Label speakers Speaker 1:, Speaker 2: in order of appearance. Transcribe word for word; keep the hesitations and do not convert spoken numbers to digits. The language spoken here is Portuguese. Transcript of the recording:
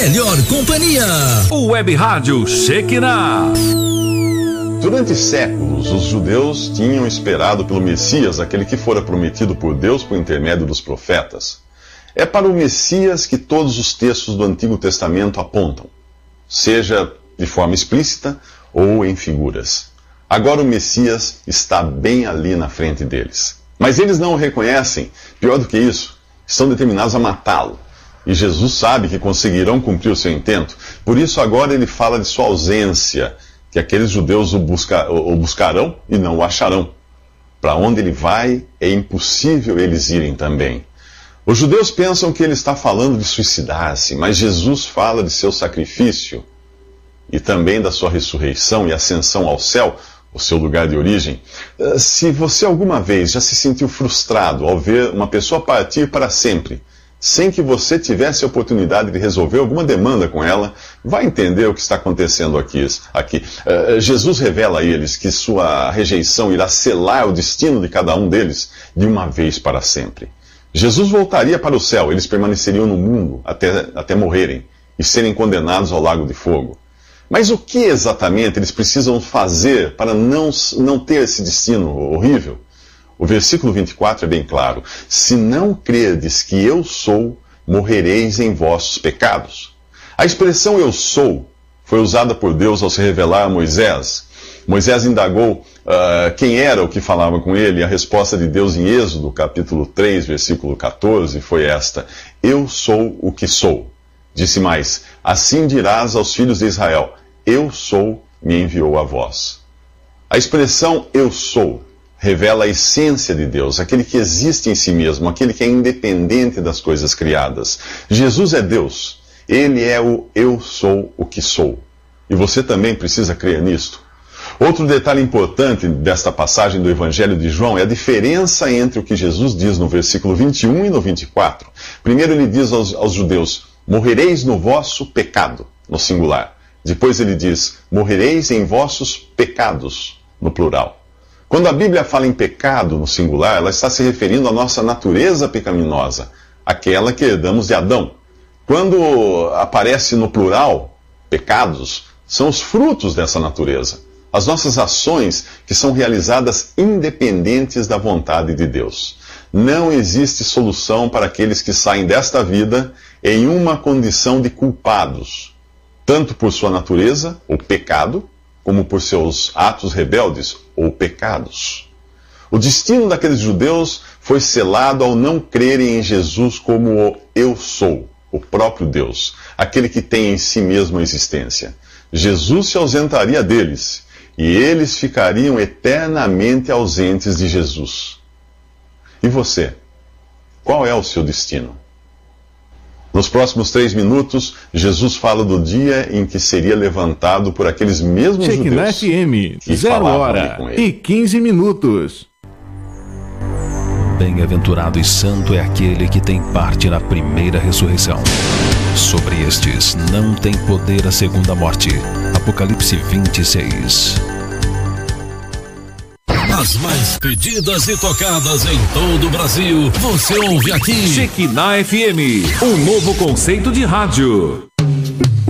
Speaker 1: Melhor companhia.
Speaker 2: O Web Rádio Shekinah.
Speaker 3: Durante séculos, os judeus tinham esperado pelo Messias, aquele que fora prometido por Deus por intermédio dos profetas. É para o Messias que todos os textos do Antigo Testamento apontam, seja de forma explícita ou em figuras. Agora o Messias está bem ali na frente deles. Mas eles não o reconhecem. Pior do que isso, estão determinados a matá-lo. E Jesus sabe que conseguirão cumprir o seu intento. Por isso agora ele fala de sua ausência, que aqueles judeus o, busca, o buscarão e não o acharão. Para onde ele vai, é impossível eles irem também. Os judeus pensam que ele está falando de suicidar-se, mas Jesus fala de seu sacrifício e também da sua ressurreição e ascensão ao céu, o seu lugar de origem. Se você alguma vez já se sentiu frustrado ao ver uma pessoa partir para sempre, sem que você tivesse a oportunidade de resolver alguma demanda com ela, vai entender o que está acontecendo aqui. aqui. Uh, Jesus revela a eles que sua rejeição irá selar o destino de cada um deles de uma vez para sempre. Jesus voltaria para o céu, eles permaneceriam no mundo até, até morrerem e serem condenados ao lago de fogo. Mas o que exatamente eles precisam fazer para não, não ter esse destino horrível? O versículo vinte e quatro é bem claro. Se não crerdes que eu sou, morrereis em vossos pecados. A expressão eu sou foi usada por Deus ao se revelar a Moisés. Moisés indagou uh, quem era o que falava com ele. A resposta de Deus em Êxodo, capítulo três, versículo catorze, foi esta: eu sou o que sou. Disse mais: assim dirás aos filhos de Israel: eu sou, me enviou a vós. A expressão eu sou revela a essência de Deus, aquele que existe em si mesmo, aquele que é independente das coisas criadas. Jesus é Deus. Ele é o eu sou o que sou. E você também precisa crer nisto. Outro detalhe importante desta passagem do Evangelho de João é a diferença entre o que Jesus diz no versículo vinte e um e no vinte e quatro. Primeiro ele diz aos, aos judeus: morrereis no vosso pecado, no singular. Depois ele diz: morrereis em vossos pecados, no plural. Quando a Bíblia fala em pecado no singular, ela está se referindo à nossa natureza pecaminosa, aquela que herdamos de Adão. Quando aparece no plural, pecados, são os frutos dessa natureza, as nossas ações que são realizadas independentes da vontade de Deus. Não existe solução para aqueles que saem desta vida em uma condição de culpados, tanto por sua natureza, o pecado, como por seus atos rebeldes ou pecados. O destino daqueles judeus foi selado ao não crerem em Jesus como o eu sou, o próprio Deus, aquele que tem em si mesmo a existência. Jesus se ausentaria deles, e eles ficariam eternamente ausentes de Jesus. E você? Qual é o seu destino? Nos próximos três minutos, Jesus fala do dia em que seria levantado por aqueles mesmos
Speaker 4: Shekinah
Speaker 3: judeus
Speaker 4: F M,
Speaker 3: que
Speaker 4: zero hora e quinze minutos.
Speaker 2: Bem-aventurado e santo é aquele que tem parte na primeira ressurreição. Sobre estes não tem poder a segunda morte. Apocalipse vinte e seis.
Speaker 1: As mais pedidas e tocadas em todo o Brasil, você ouve aqui.
Speaker 2: Shekinah F M, um novo conceito de rádio.